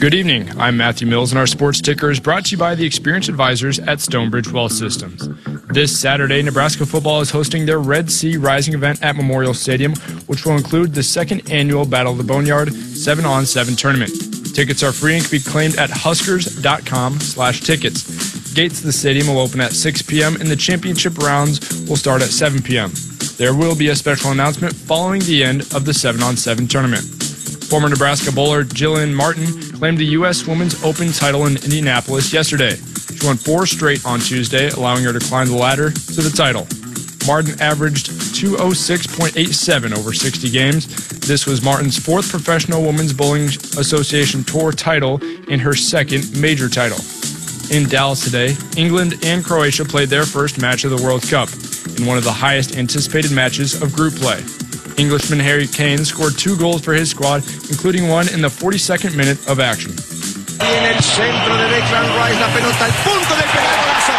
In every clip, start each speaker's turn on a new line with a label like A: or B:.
A: Good evening. I'm Matthew Mills, and our sports ticker is brought to you by the experienced advisors at Stonebridge Wealth Systems. This Saturday, Nebraska football is hosting their Red Sea Rising event at Memorial Stadium, which will include the second annual Battle of the Boneyard 7-on-7 tournament. Tickets are free and can be claimed at huskers.com/tickets. Gates to the stadium will open at 6 p.m. and the championship rounds will start at 7 p.m. There will be a special announcement following the end of the 7-on-7 tournament. Former Nebraska bowler Jillian Martin claimed the U.S. Women's Open title in Indianapolis yesterday. She won 4 straight on Tuesday, allowing her to climb the ladder to the title. Martin averaged 206.87 over 60 games. This was Martin's 4th Professional Women's Bowling Association Tour title and her 2nd major title. In Dallas today, England and Croatia played their first match of the World Cup in one of the highest anticipated matches of group play. Englishman Harry Kane scored 2 goals for his squad, including one in the 42nd minute of action.
B: En el centro de Declan Rice, la pelota al punto del pelotazo.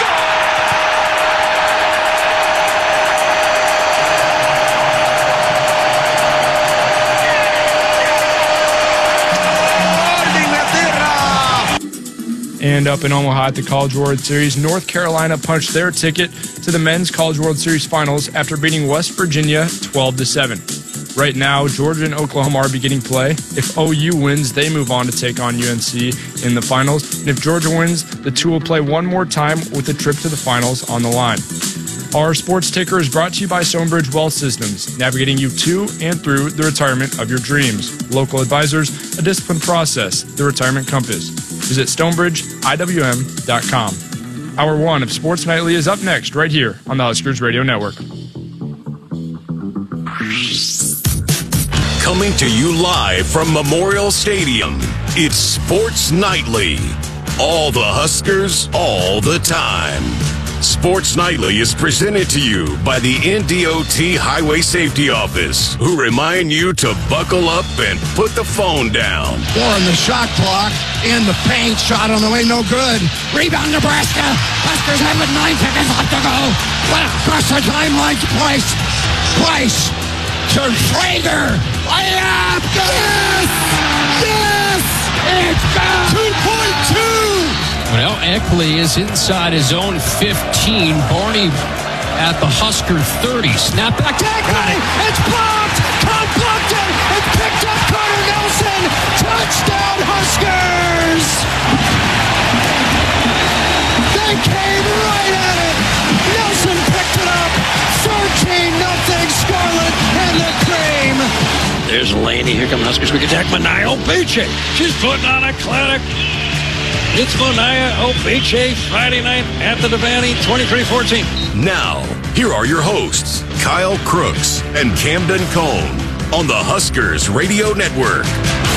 A: And up in Omaha at the College World Series, North Carolina punched their ticket to the Men's College World Series Finals after beating West Virginia 12-7. Right now, Georgia and Oklahoma are beginning play. If OU wins, they move on to take on UNC in the finals. And if Georgia wins, the two will play one more time with a trip to the finals on the line. Our sports ticker is brought to you by Stonebridge Wealth Systems, navigating you to and through the retirement of your dreams. Local advisors, a disciplined process, the retirement compass. Visit StonebridgeIWM.com. Hour 1 of Sports Nightly is up next right here on the Huskers Radio Network.
C: Coming to you live from Memorial Stadium, it's Sports Nightly. All the Huskers, all the time. Sports Nightly is presented to you by the NDOT Highway Safety Office, who remind you to buckle up and put the phone down.
D: On the shot clock, in the paint, shot on the way, no good. Rebound, Nebraska. Huskers have it, 9 seconds left to go. What across the timeline twice. Twice to Traeger. Layup. Yes! Yes! It's good. 2.2.
E: Well, Eckley is inside his own 15. Barney at the Husker 30. Snap back to Eckley. It's blocked. Todd blocked it. It's picked up. Carter Nelson. Touchdown, Huskers. They came right at it. Nelson picked it up. 13-0 Scarlet and the cream.
F: There's Laney. Here come Huskers. We can attack Mania Obeche. She's putting on a clinic. It's Mania Obeche Friday night at the Devaney, 23-14.
C: Now, here are your hosts, Kyle Crooks and Camden Cohn on the Huskers Radio Network.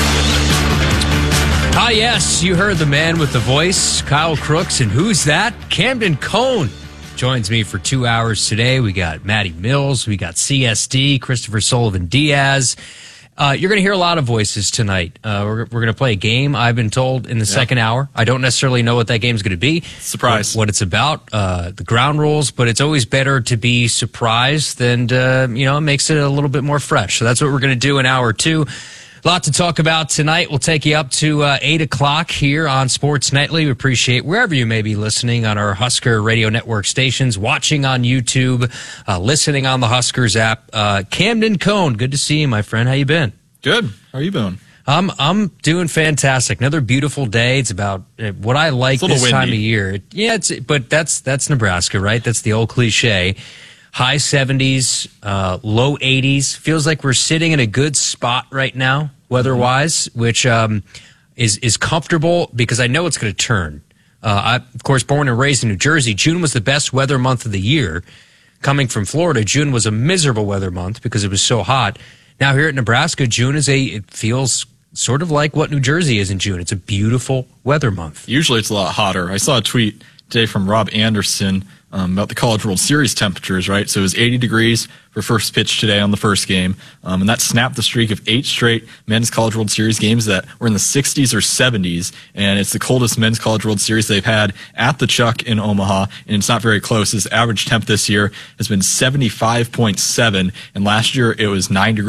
E: Ah, yes, you heard the man with the voice, Kyle Crooks, and who's that? Camden Cohn joins me for 2 hours today. We got Matty Mills, we got CSD, Christopher Sullivan Diaz. You're going to hear a lot of voices tonight. We're going to play a game, I've been told, in the second hour. I don't necessarily know what that game's going to be.
G: Surprise.
E: What it's about, the ground rules, but it's always better to be surprised than, it makes it a little bit more fresh. So that's what we're going to do in hour 2. A lot to talk about tonight. We'll take you up to 8 o'clock here on Sports Nightly. We appreciate wherever you may be listening on our Husker Radio Network stations, watching on YouTube, listening on the Huskers app. Camden Cohn, good to see you, my friend. How you been?
G: Good. How are you doing?
E: I'm doing fantastic. Another beautiful day. It's about what I like this
G: windy
E: time of year. But that's Nebraska, right? That's the old cliche. High 70s, low 80s. Feels like we're sitting in a good spot right now, weather-wise, which is comfortable because I know it's going to turn. I'm, of course, born and raised in New Jersey. June was the best weather month of the year. Coming from Florida, June was a miserable weather month because it was so hot. Now here at Nebraska, June it feels sort of like what New Jersey is in June. It's a beautiful weather month.
G: Usually it's a lot hotter. I saw a tweet today from Rob Anderson about the College World Series temperatures, right? So it was 80 degrees for first pitch today on the first game, and that snapped the streak of 8 straight Men's College World Series games that were in the 60s or 70s, and it's the coldest Men's College World Series they've had at the Chuck in Omaha, and it's not very close. His average temp this year has been 75.7, and last year it was 9 degrees